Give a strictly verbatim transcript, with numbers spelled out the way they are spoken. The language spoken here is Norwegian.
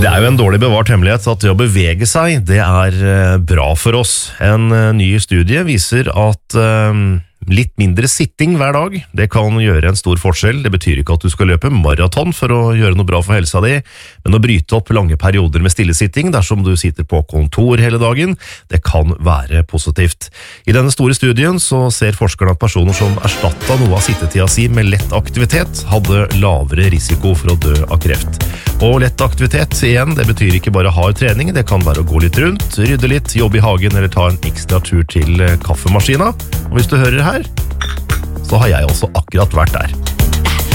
Det er jo en dårlig bevart hemmelighet at det å bevege seg, det er bra for oss. En ny studie viser at litt mindre sitting hver dag, det kan gjøre en stor forskjell. Det betyr ikke at du skal løpe maraton for å gjøre noe bra for helsa di, men å bryte opp lange perioder med stillesitting dersom du sitter på kontor hele dagen, det kan være positivt. I denne store studien så ser forskerne at personer som erstattet noe av sittetida si med lett aktivitet, hadde lavere risiko for å dø av kreft. Og lett aktivitet igjen, det betyr ikke bare hard trening, det kan være å gå litt rundt, rydde litt, jobbe i hagen eller ta en ekstra tur til kaffemaskina. Og hvis du hører her, så har jeg også akkurat vært der.